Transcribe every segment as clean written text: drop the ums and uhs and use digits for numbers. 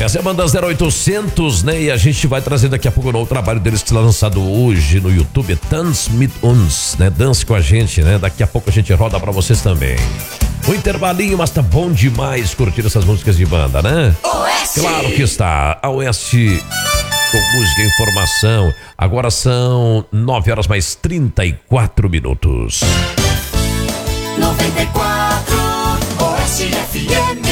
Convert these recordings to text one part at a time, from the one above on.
Essa é a banda 0800, né? E a gente vai trazer daqui a pouco o novo trabalho deles que está lançado hoje no YouTube, Tanz mit uns, né? Dance com a gente, né? Daqui a pouco a gente roda pra vocês também. Um intervalinho, mas tá bom demais curtir essas músicas de banda, né? Oeste! Claro que está. A Oeste com música e informação. Agora são 9h mais 34 minutos. 94 Oeste FM.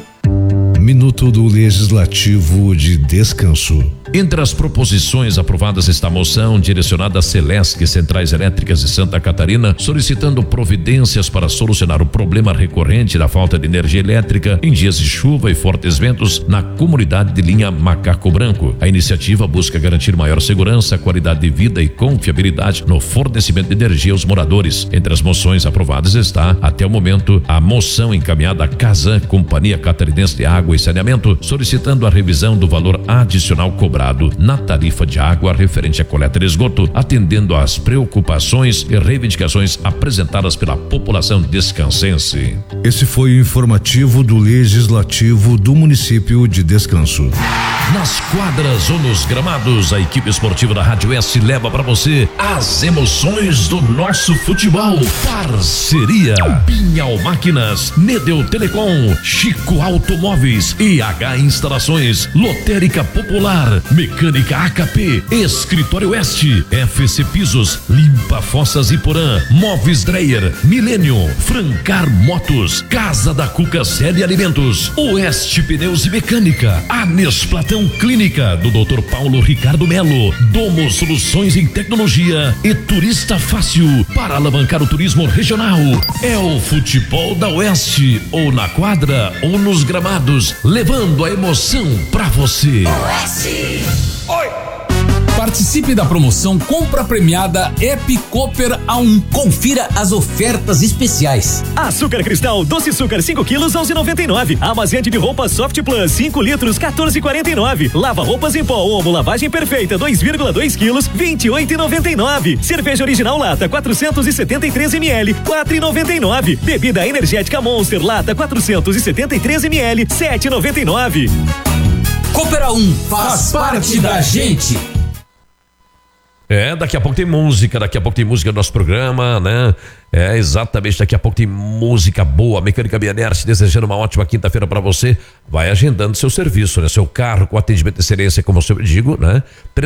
Minuto do Legislativo de Descanso. Entre as proposições aprovadas está a moção direcionada à Celesc Centrais Elétricas de Santa Catarina, solicitando providências para solucionar o problema recorrente da falta de energia elétrica em dias de chuva e fortes ventos na comunidade de linha Macaco Branco. A iniciativa busca garantir maior segurança, qualidade de vida e confiabilidade no fornecimento de energia aos moradores. Entre as moções aprovadas está, até o momento, a moção encaminhada à Casan, Companhia Catarinense de Água e Saneamento, solicitando a revisão do valor adicional cobrado na tarifa de água referente à coleta de esgoto, atendendo às preocupações e reivindicações apresentadas pela população descansense. Esse foi o informativo do Legislativo do município de Descanso. Nas quadras ou nos gramados, a equipe esportiva da Rádio S leva para você as emoções do nosso futebol. Parceria Pinhal Máquinas, Nedeu Telecom, Chico Automóveis, IH Instalações, Lotérica Popular, Mecânica AKP, Escritório Oeste, FC Pisos, Limpa Fossas e Porã, Móveis Dreyer, Millennium, Francar Motos, Casa da Cuca Série Alimentos, Oeste Pneus e Mecânica, Anes Platão Clínica do Dr. Paulo Ricardo Melo, Domo Soluções em Tecnologia e Turista Fácil para alavancar o turismo regional. É o futebol da Oeste, ou na quadra ou nos gramados, levando a emoção pra você. Oeste! Oi! Participe da promoção Compra Premiada Ep Cooper A1. Confira as ofertas especiais. Açúcar cristal, doce açúcar 5 quilos, 11,99. Amaciante de roupa Soft Plus 5 litros, 14,49. Lava roupas em pó Omo lavagem perfeita 2,2 quilos, 28,99. Cerveja original lata 473 ml, 4,99. Bebida energética Monster lata 473 ml, 7,99. Cooper A1 faz parte da gente. Daqui a pouco tem música do nosso programa, né? Exatamente, daqui a pouco tem música boa. Mecânica Bianers, desejando uma ótima quinta-feira para você. Vai agendando seu serviço, né? Seu carro com atendimento de excelência, como eu sempre digo, né?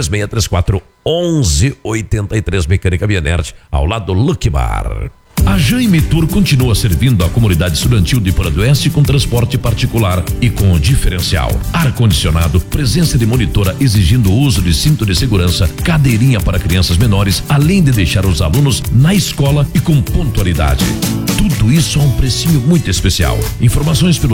3634-1183, Mecânica Bianers, ao lado do Lucky Bar. A Jaime Tour continua servindo a comunidade estudantil de Porã do Oeste com transporte particular e com diferencial. Ar-condicionado, presença de monitora exigindo o uso de cinto de segurança, cadeirinha para crianças menores, além de deixar os alunos na escola e com pontualidade. Tudo isso a um precinho muito especial. Informações pelo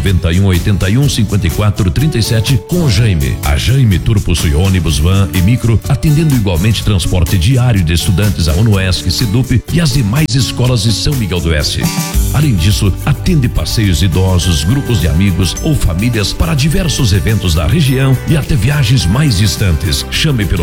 991-81-54-37 com o Jaime. A Jaime Tour possui ônibus, van e micro, atendendo igualmente transporte diário de estudantes a UNOESC, SEDUP e as demais escolas de São Miguel do Oeste. Além disso, atende passeios idosos, grupos de amigos ou famílias para diversos eventos da região e até viagens mais distantes. Chame pelo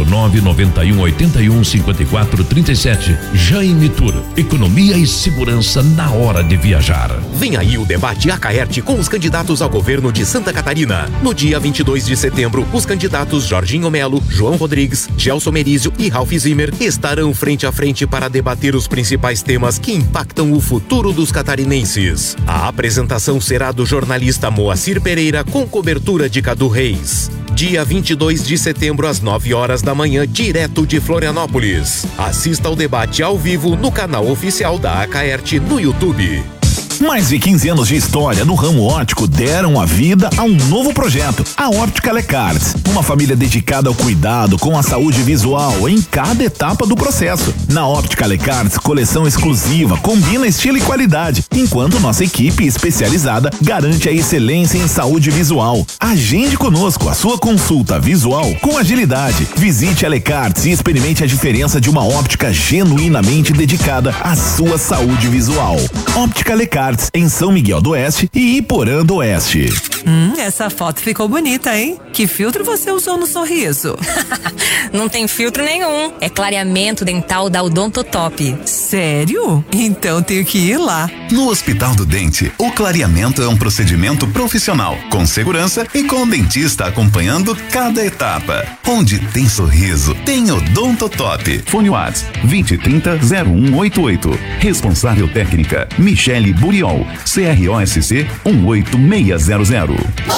991-81-54-37. Jaime Tour. Economia e segurança na hora de viajar. Vem aí o debate Acaerte com os candidatos ao governo de Santa Catarina. No dia 22 de setembro, os candidatos Jorginho Melo, João Rodrigues, Gelson Merizio e Ralph Zimmer estarão frente a frente para debater os principais temas que impactam o futuro dos catarinenses. A apresentação será do jornalista Moacir Pereira com cobertura de Cadu Reis. Dia 22 de setembro às 9 horas da manhã, direto de Florianópolis. Assista ao debate ao vivo no canal oficial da Acaerte no YouTube. Mais de 15 anos de história no ramo óptico deram a vida a um novo projeto, a Óptica Lecarts. Uma família dedicada ao cuidado com a saúde visual em cada etapa do processo. Na Óptica Lecarts, coleção exclusiva combina estilo e qualidade, enquanto nossa equipe especializada garante a excelência em saúde visual. Agende conosco a sua consulta visual com agilidade. Visite a Lecarts e experimente a diferença de uma óptica genuinamente dedicada à sua saúde visual. Óptica Lecarts em São Miguel do Oeste e Iporã do Oeste. Essa foto ficou bonita, hein? Que filtro você usou no sorriso? Não tem filtro nenhum. É clareamento dental da Odontotop. Sério? Então tenho que ir lá. No Hospital do Dente, o clareamento é um procedimento profissional, com segurança e com o dentista acompanhando cada etapa. Onde tem sorriso, tem Odontotop. Fone WhatsApp 2030-0188. Responsável técnica Michele Buriol, CROSC 18600.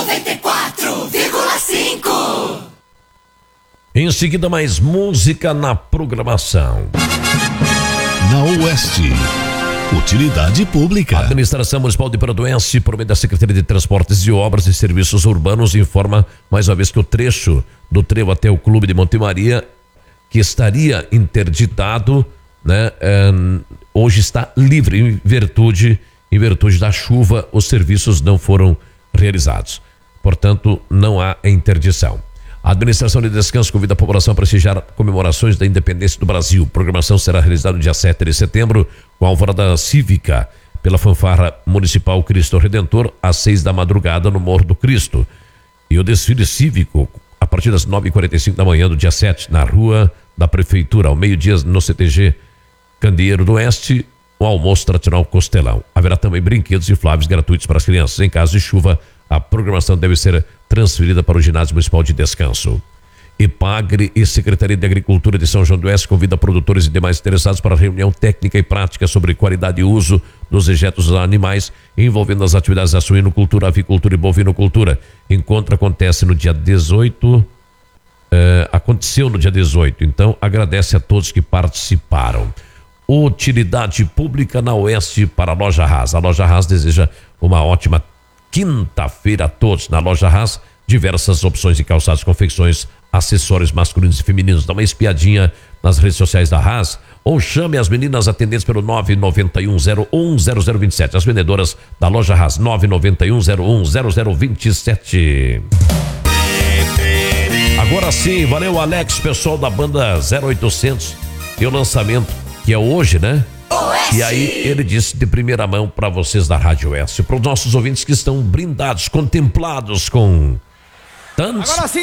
94,5. Em seguida, mais música na programação. Na Oeste, utilidade pública. A Administração Municipal de Pelotense, por meio da Secretaria de Transportes e Obras e Serviços Urbanos, informa mais uma vez que o trecho do trevo até o Clube de Monte Maria, que estaria interditado, né, hoje está livre em virtude da chuva. Os serviços não foram realizados, portanto não há interdição. A Administração de Descanso convida a população a prestigiar comemorações da independência do Brasil. A programação será realizada no dia 7 de setembro com a alvorada cívica pela fanfarra municipal Cristo Redentor às 6 da madrugada no Morro do Cristo, e o desfile cívico a partir das 9h45 da manhã do dia 7 na Rua da Prefeitura, ao meio-dia no CTG Candeeiro do Oeste, o almoço tradicional Costelão. Haverá também brinquedos infláveis gratuitos para as crianças. Em caso de chuva, a programação deve ser transferida para o Ginásio Municipal de Descanso. EPAGRE e Secretaria de Agricultura de São João do Oeste convida produtores e demais interessados para reunião técnica e prática sobre qualidade e uso dos dejetos animais envolvendo as atividades da suinocultura, avicultura e bovinocultura. Encontro acontece no dia 18. Aconteceu no dia 18, então agradece a todos que participaram. Utilidade pública na Oeste para a Loja Haas. A Loja Haas deseja uma ótima quinta-feira a todos. Na Loja Haas, diversas opções de calçados, confecções, acessórios masculinos e femininos. Dá uma espiadinha nas redes sociais da Haas ou chame as meninas atendentes pelo 991010027. As vendedoras da Loja Haas, 991010027. Agora sim, valeu Alex, pessoal da banda 0800, e o lançamento que é hoje, né? E aí ele disse de primeira mão para vocês da Rádio Oeste, para os nossos ouvintes que estão brindados, contemplados com tantos